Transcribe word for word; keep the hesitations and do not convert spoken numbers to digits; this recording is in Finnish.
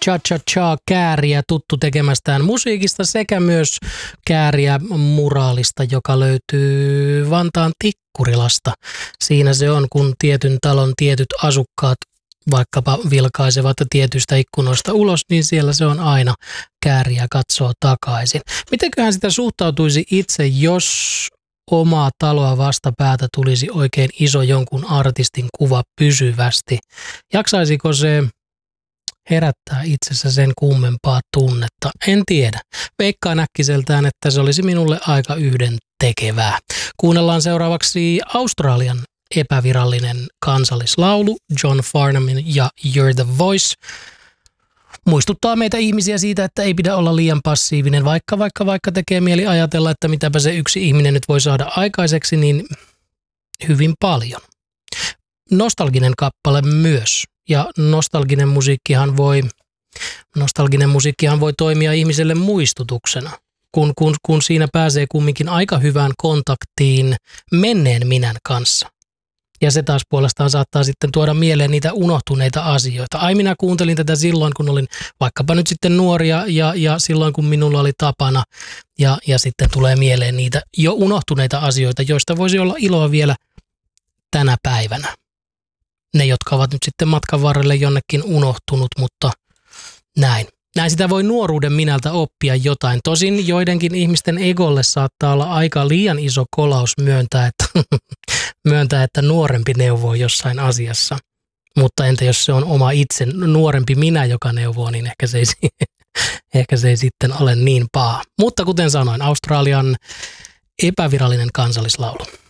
Cha Cha Cha Kääriä tuttu tekemästään musiikista sekä myös Kääriä muraalista, joka löytyy Vantaan Tikkurilasta. Siinä se on, kun tietyn talon tietyt asukkaat vaikkapa vilkaisevat tietystä ikkunoista ulos, niin siellä se on aina Kääriä katsoo takaisin. Mitenköhän sitä suhtautuisi itse, jos omaa taloa vastapäätä tulisi oikein iso jonkun artistin kuva pysyvästi? Jaksaisiko se herättää itsessä sen kummempaa tunnetta? En tiedä. Veikkaan äkkiseltään, että se olisi minulle aika yhdentekevää. Kuunnellaan seuraavaksi Australian epävirallinen kansallislaulu John Farnamin ja You're the Voice. Muistuttaa meitä ihmisiä siitä, että ei pidä olla liian passiivinen, vaikka vaikka vaikka tekee mieli ajatella, että mitäpä se yksi ihminen nyt voi saada aikaiseksi, niin hyvin paljon. Nostalginen kappale myös. Ja nostalginen musiikkihan voi, nostalginen musiikkihan voi toimia ihmiselle muistutuksena, kun, kun, kun siinä pääsee kumminkin aika hyvään kontaktiin menneen minän kanssa. Ja se taas puolestaan saattaa sitten tuoda mieleen niitä unohtuneita asioita. Ai, minä kuuntelin tätä silloin, kun olin vaikkapa nyt sitten nuoria ja, ja silloin, kun minulla oli tapana. Ja, ja sitten tulee mieleen niitä jo unohtuneita asioita, joista voisi olla iloa vielä tänä päivänä. Ne, jotka ovat nyt sitten matkan varrelle jonnekin unohtunut, mutta näin. Näin sitä voi nuoruuden minältä oppia jotain. Tosin joidenkin ihmisten egolle saattaa olla aika liian iso kolaus myöntää, että, myöntää, että nuorempi neuvoo jossain asiassa. Mutta entä jos se on oma itse nuorempi minä, joka neuvoo, niin ehkä se ei, ehkä se ei sitten ole niin paha. Mutta kuten sanoin, Australian epävirallinen kansallislaulu.